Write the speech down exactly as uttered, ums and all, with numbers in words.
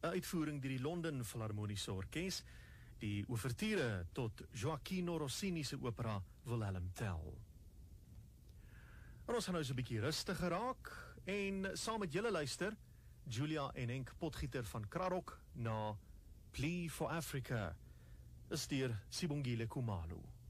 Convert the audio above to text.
'n uitvoering deur die Londen Philharmoniese Orkees, die ouverture tot Gioacchino Rossini se opera Wilhelm Tell. En ons gaan nou so 'n bietjie rustiger raak, en saam met julle luister, Julia en Henk Potgieter van Krarok na Plea for Africa, is deur Sibongile Khumalo.